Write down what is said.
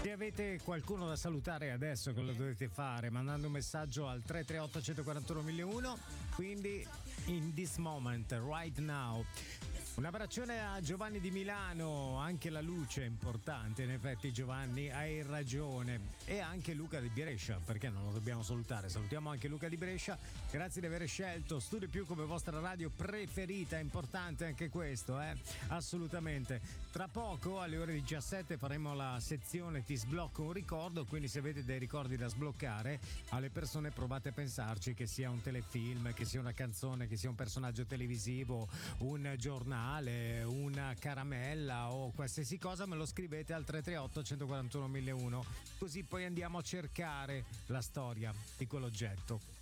Se avete qualcuno da salutare adesso, che lo dovete fare mandando un messaggio al 338 141 1001, quindi in this moment, right now. Un abbraccione a Giovanni di Milano, anche la luce è importante, in effetti Giovanni hai ragione, e anche Luca di Brescia, perché non lo dobbiamo salutare? Salutiamo anche Luca di Brescia, grazie di aver scelto Studio Più come vostra radio preferita, è importante anche questo, assolutamente. Tra poco alle ore 17 faremo la sezione Ti sblocco un ricordo, quindi se avete dei ricordi da sbloccare alle persone provate a pensarci, che sia un telefilm, che sia una canzone, che sia un personaggio televisivo, un giornale, una caramella o qualsiasi cosa, me lo scrivete al 338 141 1001, così poi andiamo a cercare la storia di quell'oggetto.